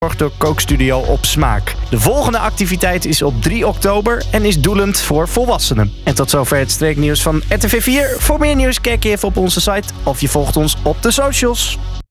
door kookstudio Op Smaak. De volgende activiteit is op 3 oktober en is doelend voor volwassenen. En tot zover het streeknieuws van RTV4. Voor meer nieuws kijk je even op onze site of je volgt ons op de socials.